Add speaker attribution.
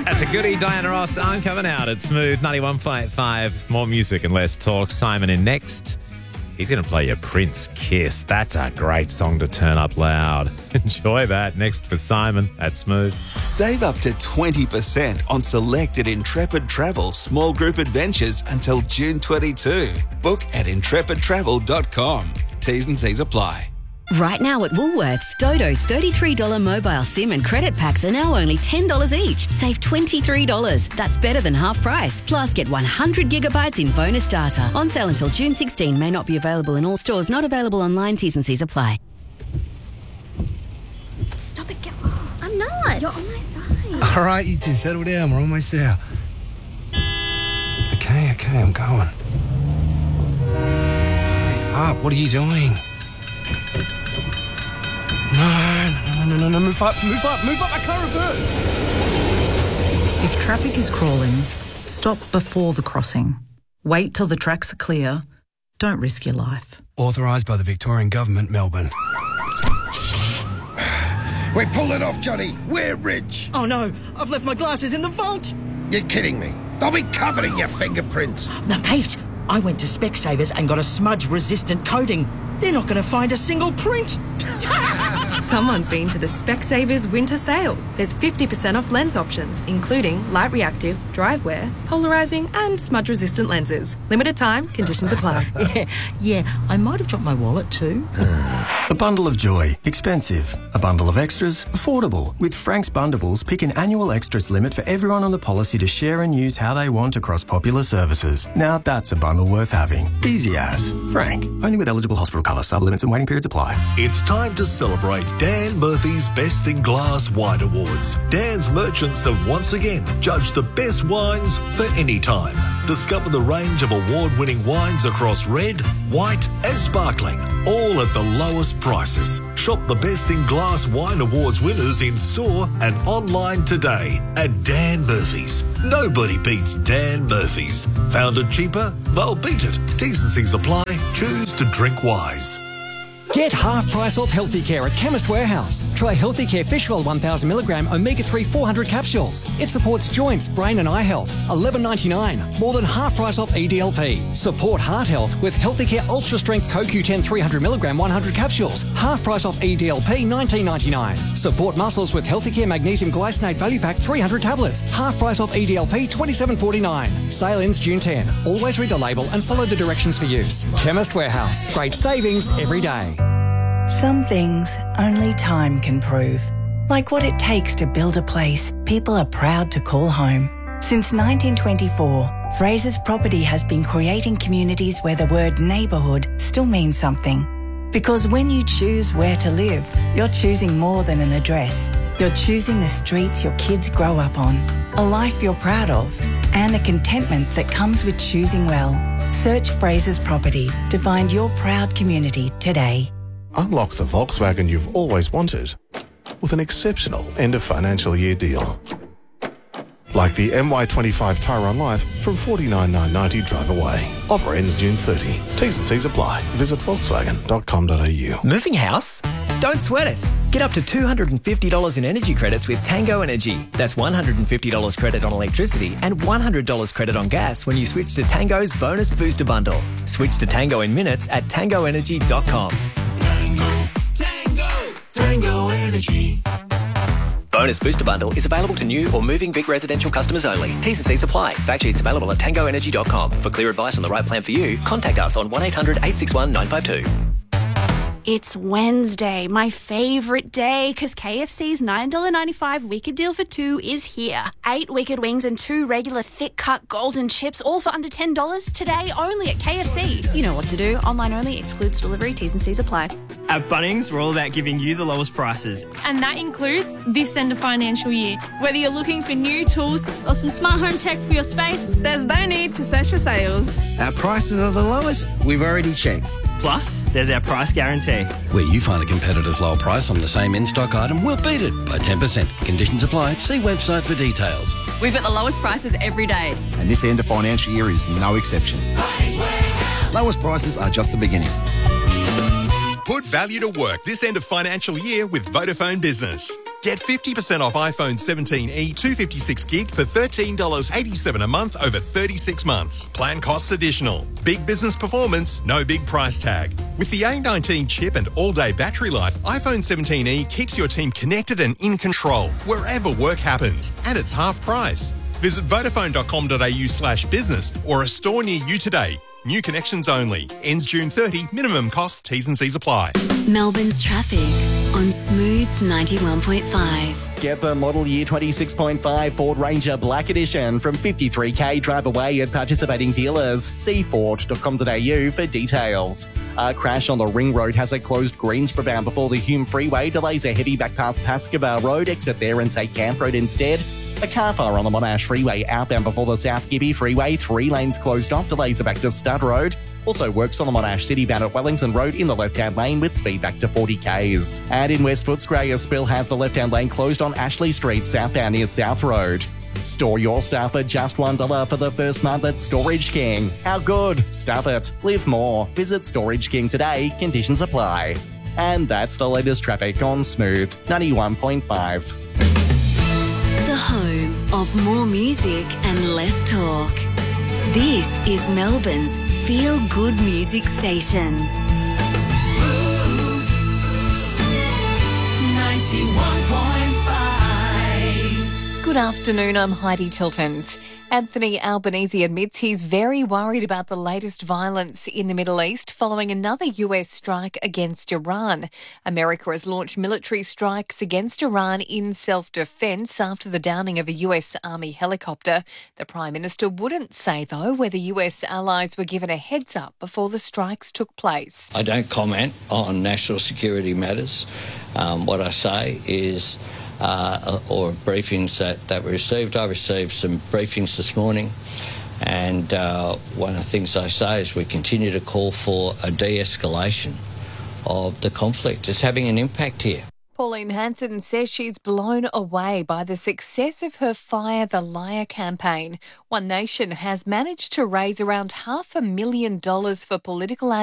Speaker 1: That's a goodie. Diana Ross, I'm coming out at Smooth 91.5. More music and less talk. Simon in next. He's going to play you Prince Kiss. That's a great song to turn up loud. Enjoy that. Next with Simon at Smooth.
Speaker 2: Save up to 20% on selected Intrepid Travel small group adventures until June 22. Book at intrepidtravel.com. T's and C's apply.
Speaker 3: Right now at Woolworths, Dodo $33 mobile SIM and credit packs are now only $10 each. Save $23. That's better than half price. Plus, get 100 gigabytes in bonus data. On sale until June 16. May not be available in all stores. Not available online. T's and C's apply.
Speaker 4: Stop it. I'm not. You're on my side.
Speaker 5: All right, you two, settle down. We're almost there. Okay, I'm going. Hurry up. What are you doing? No, move up, I can't reverse.
Speaker 6: If traffic is crawling, stop before the crossing. Wait till the tracks are clear. Don't risk your life.
Speaker 5: Authorised by the Victorian Government, Melbourne.
Speaker 7: We pull it off, Johnny. We're rich.
Speaker 8: Oh no, I've left my glasses in the vault.
Speaker 7: You're kidding me. They'll be covered in your fingerprints.
Speaker 8: Now, Pete, I went to Specsavers and got a smudge-resistant coating. They're not going to find a single print.
Speaker 9: Someone's been to the Specsavers winter sale. There's 50% off lens options, including light reactive, dry wear, polarising and smudge-resistant lenses. Limited time, conditions apply.
Speaker 8: Yeah, I might have dropped my wallet too.
Speaker 10: A bundle of joy. Expensive. A bundle of extras. Affordable. With Frank's Bundables, pick an annual extras limit for everyone on the policy to share and use how they want across popular services. Now that's a bundle worth having. Easy as. Frank. Only with eligible hospital cover. Sublimits and waiting periods apply.
Speaker 11: It's time to celebrate Dan Murphy's Best in Glass Wine Awards. Dan's merchants have once again judged the best wines for any time. Discover the range of award-winning wines across red, white and sparkling, all at the lowest prices. Shop the Best in Glass Wine Awards winners in store and online today at Dan Murphy's. Nobody beats Dan Murphy's. Found it cheaper? They'll beat it. T's and C's apply. Choose to drink wise.
Speaker 12: Get half price off Healthy Care at Chemist Warehouse. Try Healthy Care Fish Oil 1000mg Omega-3 400 capsules. It supports joints, brain and eye health. $11.99. More than half price off EDLP. Support heart health with Healthy Care Ultra Strength CoQ10 300mg 100 capsules. Half price off EDLP $19.99. Support muscles with Healthy Care Magnesium Glycinate Value Pack 300 tablets. Half price off EDLP $27.49. Sale ends June 10. Always read the label and follow the directions for use. Chemist Warehouse. Great savings every day.
Speaker 13: Some things only time can prove. Like what it takes to build a place people are proud to call home. Since 1924, Fraser's Property has been creating communities where the word neighbourhood still means something. Because when you choose where to live, you're choosing more than an address. You're choosing the streets your kids grow up on, a life you're proud of, and the contentment that comes with choosing well. Search Fraser's Property to find your proud community today.
Speaker 14: Unlock the Volkswagen you've always wanted with an exceptional end of financial year deal. Like the MY25 Tyron Life from $49,990 drive away. Offer ends June 30. T's and C's apply. Visit volkswagen.com.au.
Speaker 15: Moving house? Don't sweat it. Get up to $250 in energy credits with Tango Energy. That's $150 credit on electricity and $100 credit on gas when you switch to Tango's Bonus Booster Bundle. Switch to Tango in minutes at tangoenergy.com.
Speaker 11: Tango Energy.
Speaker 15: Bonus Booster Bundle is available to new or moving Vic residential customers only. T's and C's apply. Fact sheets available at tangoenergy.com. For clear advice on the right plan for you, contact us on 1800 861 952.
Speaker 16: It's Wednesday, my favourite day, because KFC's $9.95 Wicked Deal for two is here. 8 Wicked Wings and 2 regular thick-cut golden chips, all for under $10 today only at KFC. You know what to do. Online only, excludes delivery, T's and C's apply.
Speaker 17: At Bunnings, we're all about giving you the lowest prices.
Speaker 18: And that includes this end of financial year. Whether you're looking for new tools or some smart home tech for your space, there's no need to search for sales.
Speaker 5: Our prices are the lowest. We've already checked.
Speaker 17: Plus, there's our price guarantee.
Speaker 19: Where you find a competitor's low price on the same in-stock item, we'll beat it by 10%. Conditions apply. See website for details.
Speaker 20: We've got the lowest prices every day.
Speaker 21: And this end of financial year is no exception. Lowest prices are just the beginning.
Speaker 22: Put value to work this end of financial year with Vodafone Business.
Speaker 1: Get 50% off iPhone 17e 256GB for $13.87 a month over 36 months. Plan costs additional. Big business performance, no big price tag. With the A19 chip and all-day battery life, iPhone 17e keeps your team connected and in control wherever work happens. And it's half price. Visit vodafone.com.au/business or a store near you today. New connections only. Ends June 30. Minimum cost. T's and C's apply.
Speaker 22: Melbourne's traffic on Smooth 91.5.
Speaker 23: Get the model year 26.5 Ford Ranger Black Edition from 53k drive away at participating dealers. See Ford.com.au for details. A crash on the Ring Road has a closed Greensboro bound before the Hume Freeway. Delays a heavy back past Pascoe Road. Exit there and take Camp Road instead. A car fire on the Monash Freeway outbound before the South Gibby Freeway. 3 lanes closed off. Delays are back to Stud Road. Also works on the Monash City bound at Wellington Road in the left-hand lane with speed back to 40k's. And in West Footscray, a spill has the left-hand lane closed on Ashley Street southbound near South Road. Store your stuff at just $1 for the first month at Storage King. How good? Stuff it. Live more. Visit Storage King today. Conditions apply. And that's the latest traffic on Smooth 91.5.
Speaker 22: The home of more music and less talk. This is Melbourne's feel-good music station.
Speaker 24: 91.5. Good afternoon, I'm Heidi Tiltons. Anthony Albanese admits he's very worried about the latest violence in the Middle East following another US strike against Iran. America has launched military strikes against Iran in self-defence after the downing of a US Army helicopter. The Prime Minister wouldn't say, though, whether US allies were given a heads up before the strikes took place.
Speaker 25: I don't comment on national security matters. What I say is or briefings that were received. I received some briefings this morning, and one of the things I say is we continue to call for a de-escalation of the conflict. It's having an impact here.
Speaker 24: Pauline Hanson says she's blown away by the success of her Fire the Liar campaign. One Nation has managed to raise around $500,000 for political